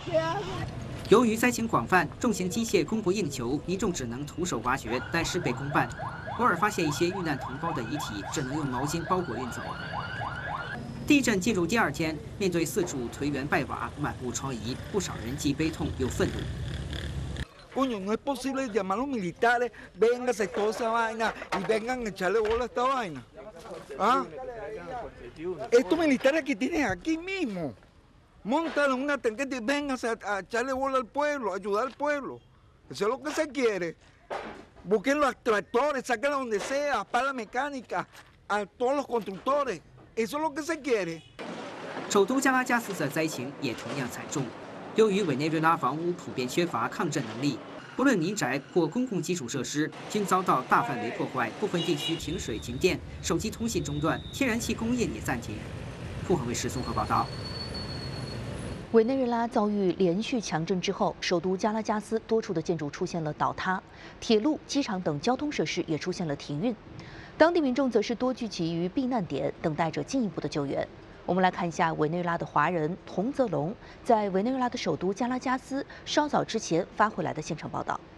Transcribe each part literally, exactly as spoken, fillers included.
由于灾情广泛，重型机械供不应求，民众只能徒手挖掘，但事倍功半。偶尔发现一些遇难同胞的遗体，只能用毛巾包裹运走。地震进入第二天，面对四处颓垣败瓦、满目疮痍，不少人既悲痛又愤怒。 Coño, no es posible llamar a los militares, vengan a hacer toda esa vaina y vengan a echarle bola a esta vaina. ¿Ah? Estos militares que tienen aquí mismo, montan una tanqueta y vengan a, a echarle bola al pueblo, a ayudar al pueblo. Eso es lo que se quiere. Busquen los tractores, sáquenlos donde sea, para la mecánica, a todos los constructores. Eso es lo que se quiere. 首都加拉加斯的灾情也同样惨重。 由于委内瑞拉房屋普遍缺乏抗震能力，不论民宅或公共基础设施，均遭到大范围破坏，部分地区停水停电，手机通信中断，天然气供应也暂停。富恒卫视综合报道。 委内瑞拉遭遇连续强震之后，首都加拉加斯多处的建筑出现了倒塌，铁路、机场等交通设施也出现了停运。当地民众则是多聚集于避难点，等待着进一步的救援。 我们来看一下委内瑞拉的华人童泽龙在委内瑞拉的首都加拉加斯稍早之前发回来的现场报道。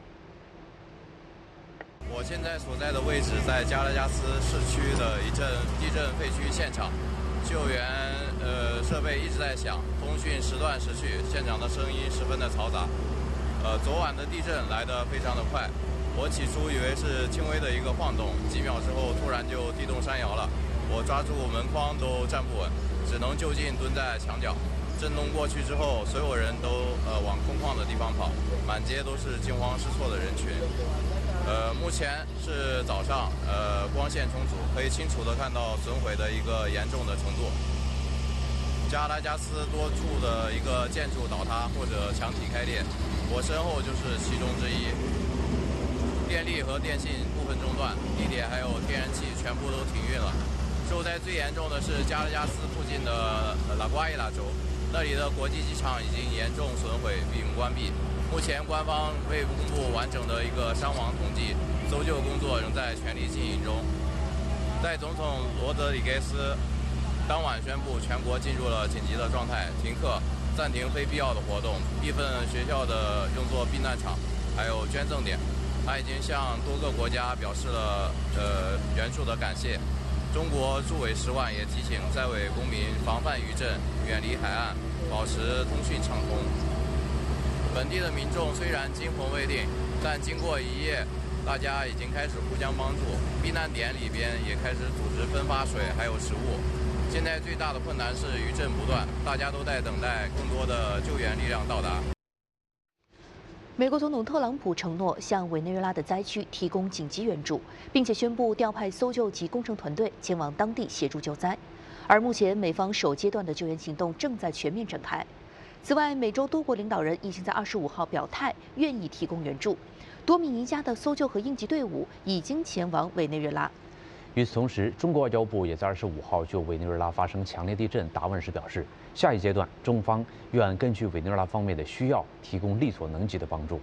我现在所在的位置在加拉加斯市区的一阵地震废墟现场，救援呃设备一直在响，通讯时断时续，现场的声音十分的嘈杂。呃，昨晚的地震来得非常的快，我起初以为是轻微的一个晃动，几秒之后突然就地动山摇了，我抓住门框都站不稳。 只能就近蹲在墙角，震动过去之后，所有人都呃往空旷的地方跑，满街都是惊慌失措的人群。呃，目前是早上，呃，光线充足，可以清楚地看到损毁的一个严重的程度。加拉加斯多处的一个建筑倒塌或者墙体开裂，我身后就是其中之一。电力和电信部分中断，地铁还有天然气全部都停运了。 受灾最严重的是加拉加斯附近的拉瓜伊拉州，那里的国际机场已经严重损毁并关闭。目前官方未公布完整的一个伤亡统计，搜救工作仍在全力进行中。在总统罗德里格斯当晚宣布全国进入了紧急的状态，停课，暂停非必要的活动，部分学校的用作避难场，还有捐赠点。他已经向多个国家表示了呃援助的感谢。 中国驻委使馆也提醒在委公民防范余震，远离海岸，保持通讯畅通。本地的民众虽然惊魂未定，但经过一夜，大家已经开始互相帮助。避难点里边也开始组织分发水还有食物。现在最大的困难是余震不断，大家都在等待更多的救援力量到达。 美国总统特朗普承诺向委内瑞拉的灾区提供紧急援助，并且宣布调派搜救及工程团队前往当地协助救灾。而目前，美方首阶段的救援行动正在全面展开。此外，美洲多国领导人已经在二十五号表态愿意提供援助，多米尼加的搜救和应急队伍已经前往委内瑞拉。 与此同时，中国外交部也在二十五号就委内瑞拉发生强烈地震答问时表示，下一阶段中方愿根据委内瑞拉方面的需要，提供力所能及的帮助。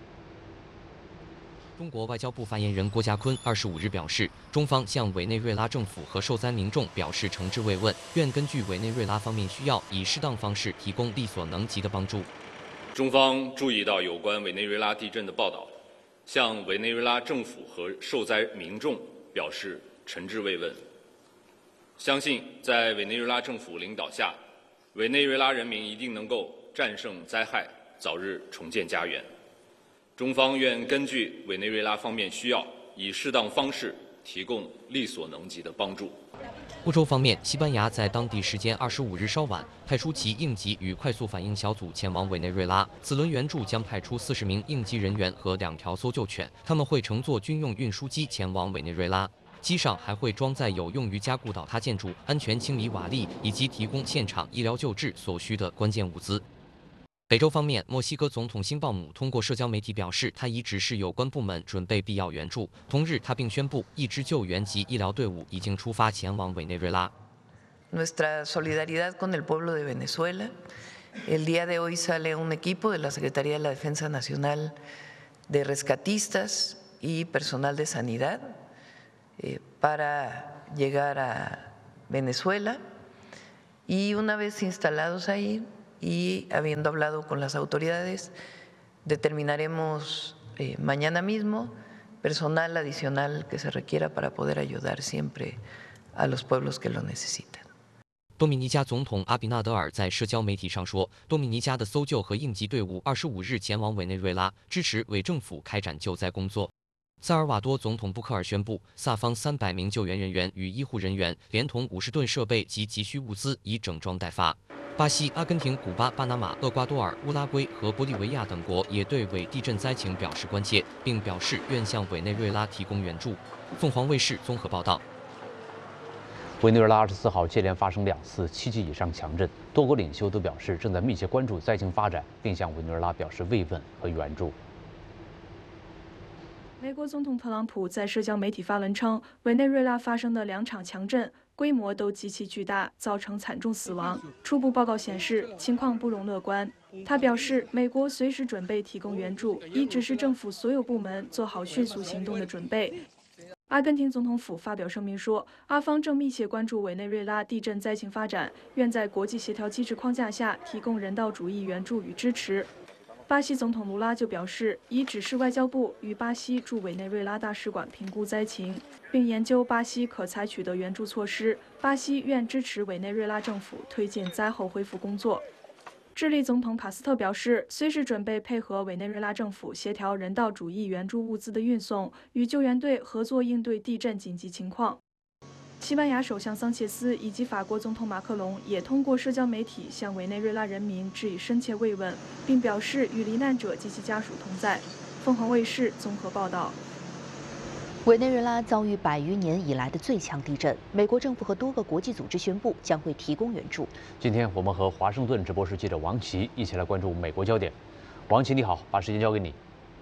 中国外交部发言人郭家坤二十五日表示，中方向委内瑞拉政府和受灾民众表示诚挚慰问，愿根据委内瑞拉方面需要，以适当方式提供力所能及的帮助。 中方注意到有关委内瑞拉地震的报道，向委内瑞拉政府和受灾民众表示 诚挚慰问，相信在委内瑞拉政府领导下，委内瑞拉人民一定能够战胜灾害，早日重建家园。中方愿根据委内瑞拉方面需要，以适当方式提供力所能及的帮助。 欧洲方面，西班牙在当地时间二十五日稍晚派出其应急与快速反应小组前往委内瑞拉。此轮援助将派出四十名应急人员和两条搜救犬，他们会乘坐军用运输机前往委内瑞拉。 机上还会装载有用于加固倒塌建筑、安全清理瓦砾以及提供现场医疗救治所需的关键物资。北洲方面，墨西哥总统辛鲍姆通过社交媒体表示，他已指示有关部门准备必要援助。同日，他并宣布，一支救援及医疗队伍已经出发前往委内瑞拉。 Nuestra solidaridad con el pueblo de Venezuela. El día de hoy sale un equipo de la Secretaría de la Defensa Nacional de rescatistas y personal de sanidad eh, para llegar a Venezuela y una vez instalados ahí y habiendo hablado con las autoridades, determinaremos eh, mañana mismo personal adicional que se requiera para poder ayudar siempre a los pueblos que lo necesitan。 多米尼加总统阿比纳德尔在社交媒体上说，多米尼加的搜救和应急队伍二十五日前往委内瑞拉，支持委政府开展救灾工作。萨尔瓦多总统布克尔宣布，萨方三百名救援人员与医护人员，连同五十吨设备及急需物资，已整装待发。巴西、阿根廷、古巴、巴拿马、厄瓜多尔、乌拉圭和玻利维亚等国也对委地震灾情表示关切，并表示愿向委内瑞拉提供援助。凤凰卫视综合报道。 委内瑞拉二十四号接连发生两次七级以上强震，多国领袖都表示正在密切关注灾情发展，并向委内瑞拉表示慰问和援助。 美国总统特朗普在社交媒体发文称，委内瑞拉发生的两场强震规模都极其巨大，造成惨重死亡。初步报告显示，情况不容乐观。他表示，美国随时准备提供援助，已指示政府所有部门做好迅速行动的准备。阿根廷总统府发表声明说，阿方正密切关注委内瑞拉地震灾情发展，愿在国际协调机制框架下提供人道主义援助与支持。巴西总统卢拉就表示，已指示外交部与巴西驻委内瑞拉大使馆评估灾情，并研究巴西可采取的援助措施。巴西愿支持委内瑞拉政府推进灾后恢复工作。智利总统卡斯特表示，随时准备配合委内瑞拉政府协调人道主义援助物资的运送，与救援队合作应对地震紧急情况。西班牙首相桑切斯以及法国总统马克龙也通过社交媒体向委内瑞拉人民致以深切慰问，并表示与罹难者及其家属同在。凤凰卫视综合报道。 委内瑞拉遭遇百余年以来的最强地震，美国政府和多个国际组织宣布将会提供援助。 今天我们和华盛顿直播室记者王琦一起来关注美国焦点。王琦你好，把时间交给你。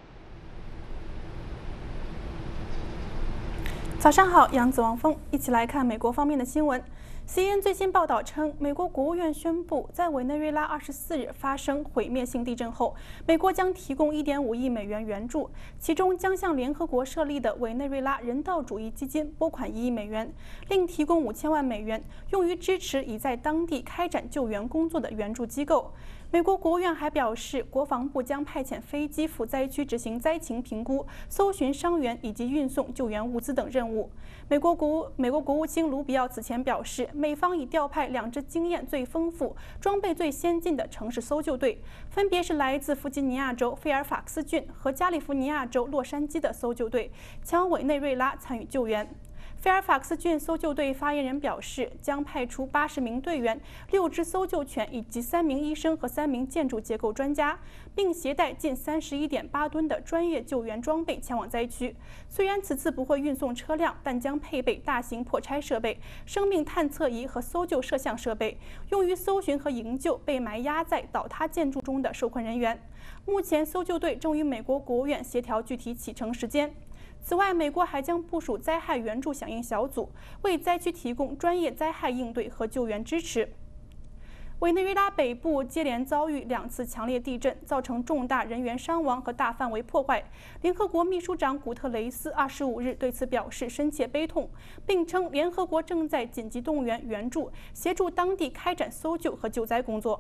早上好，杨子王峰，一起来看美国方面的新闻。C N N 最新报道称，美国国务院宣布，在委内瑞拉二十四日发生毁灭性地震后，美国将提供一点五亿美元援助，其中将向联合国设立的委内瑞拉人道主义基金拨款一亿美元，另提供五千万美元用于支持已在当地开展救援工作的援助机构。美国国务院还表示，国防部将派遣飞机赴灾区执行灾情评估、搜寻伤员以及运送救援物资等任务。美国国务美国国务卿卢比奥此前表示，美方已调派两支经验最丰富、装备最先进的城市搜救队，分别是来自弗吉尼亚州菲尔法克斯郡和加利福尼亚州洛杉矶的搜救队，前往委内瑞拉参与救援。菲尔法克斯郡搜救队发言人表示，将派出八十名队员、六支搜救犬以及三名医生和三名建筑结构专家，并携带近三十一点八吨的专业救援装备前往灾区。虽然此次不会运送车辆，但将配备大型破拆设备、生命探测仪和搜救摄像设备，用于搜寻和营救被埋压在倒塌建筑中的受困人员。目前，搜救队正与美国国务院协调具体启程时间。此外，美国还将部署灾害援助响应小组，为灾区提供专业灾害应对和救援支持。委内瑞拉北部接连遭遇两次强烈地震，造成重大人员伤亡和大范围破坏。联合国秘书长古特雷斯二十五日对此表示深切悲痛，并称联合国正在紧急动员援助，协助当地开展搜救和救灾工作。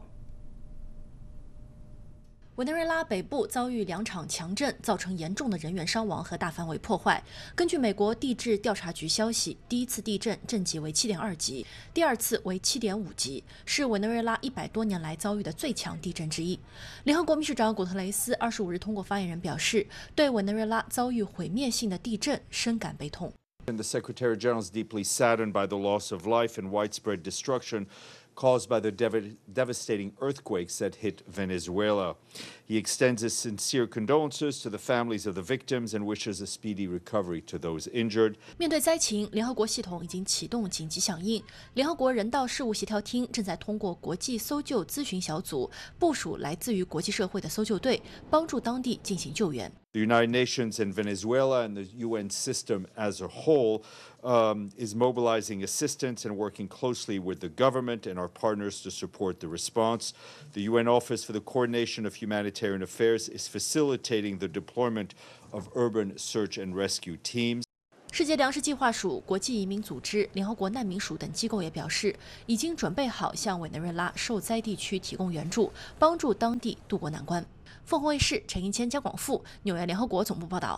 委内瑞拉北部遭遇两场强震，造成严重的人员伤亡和大范围破坏。根据美国地质调查局消息，第一次地震震级为七点二级，第二次为七点五级，是委内瑞拉一百多年来遭遇的最强地震之一。联合国秘书长古特雷斯二十五日通过发言人表示，对委内瑞拉遭遇毁灭性的地震深感悲痛。 The Secretary General is deeply saddened by the loss of life and widespread destruction caused by the dev devastating earthquakes that hit Venezuela. He extends his sincere condolences to the families of the victims and wishes a speedy recovery to those injured. 面对灾情，联合国系统已经启动紧急响应。联合国人道事务协调厅正在通过国际搜救咨询小组部署来自于国际社会的搜救队，帮助当地进行救援。 The United Nations and Venezuela and the U N system as a whole um, is mobilizing assistance and working closely with the government and our partners to support the response. The U N Office for the Coordination of Humanitarian Affairs is facilitating the deployment of urban search and rescue teams. 世界粮食计划署、国际移民组织、联合国难民署等机构也表示，已经准备好向委内瑞拉受灾地区提供援助，帮助当地渡过难关。凤凰卫视陈英谦、姜广富，纽约联合国总部报道。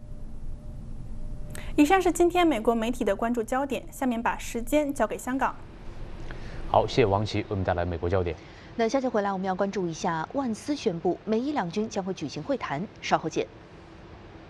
以上是今天美国媒体的关注焦点，下面把时间交给香港。 好，谢谢王琦为我们带来美国焦点。 那下节回来，我们要关注一下万斯宣布美伊两军将会举行会谈，稍后见。